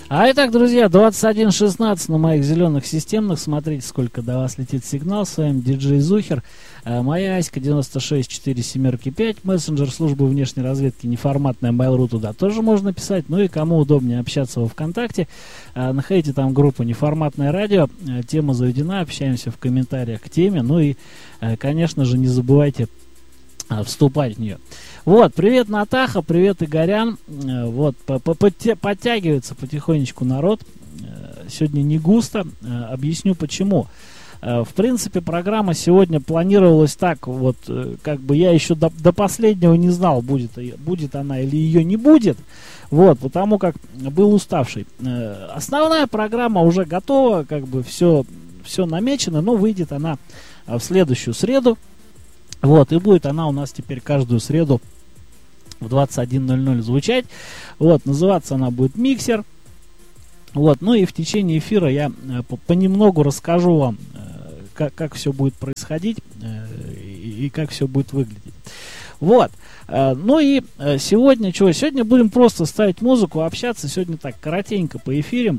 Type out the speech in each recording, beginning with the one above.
А итак, друзья, 21:16 на моих зеленых системных. Смотрите, сколько до вас летит сигнал. С вами диджей Зухер. Моя Аська 9647-5. Мессенджер службы внешней разведки неформатная Mail.ru, туда тоже можно писать. Ну и кому удобнее общаться во ВКонтакте, находите там группу «Неформатное радио». Тема заведена, общаемся в комментариях к теме. Ну и, конечно же, не забывайте вступать в нее. Вот, привет, Натаха, привет, Игорян. Вот, подтягивается потихонечку народ. Сегодня не густо. Объясню почему. В принципе, программа сегодня планировалась так, вот, как бы я еще до последнего не знал, будет она или ее не будет. Вот, потому как был уставший. Основная программа уже готова, как бы все намечено, но выйдет она в следующую среду. Вот, и будет она у нас теперь каждую среду в 21:00 звучать. Вот, называться она будет «Миксер». Вот, ну и в течение эфира я понемногу расскажу вам, как все будет происходить и как все будет выглядеть. Вот, ну и сегодня что? Сегодня будем просто ставить музыку, общаться. Сегодня так, коротенько по эфирам.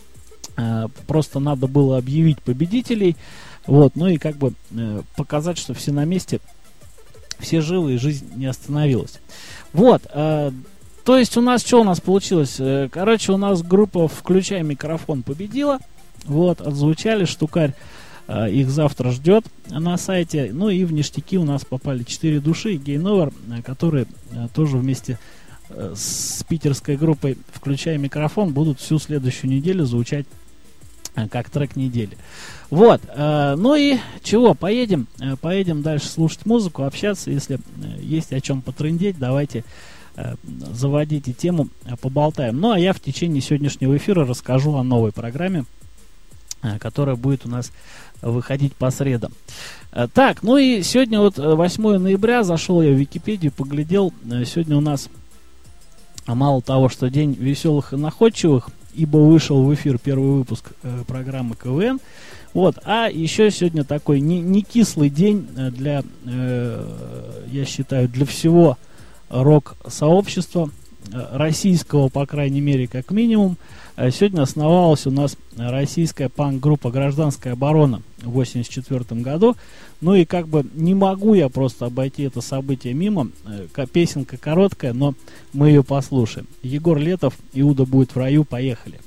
Просто надо было объявить победителей. Вот, ну и как бы показать, что все на месте, все живы и жизнь не остановилась. Вот, то есть у нас получилось? Короче, у нас группа «Включай микрофон» победила. Вот, отзвучали, штукарь их завтра ждет на сайте. Ну и в ништяки у нас попали 4 души и Гейновер, которые тоже вместе с питерской группой «Включай микрофон» будут всю следующую неделю звучать как трек недели. Вот, ну и чего, поедем дальше слушать музыку, общаться. Если есть о чем потрындеть, давайте заводите тему, поболтаем. Ну а я в течение сегодняшнего эфира расскажу о новой программе, которая будет у нас выходить по средам. Так, ну и сегодня вот 8 ноября, зашел я в Википедию, поглядел. Сегодня у нас мало того, что день веселых и находчивых, ибо вышел в эфир первый выпуск программы КВН. Вот, а еще сегодня такой не кислый день для, я считаю, для всего рок-сообщества, российского, по крайней мере, как минимум. Сегодня основалась у нас российская панк-группа «Гражданская оборона» в 1984 году. Ну и как бы не могу я просто обойти это событие мимо. Песенка короткая, но мы ее послушаем. Егор Летов, «Иуда будет в раю», поехали.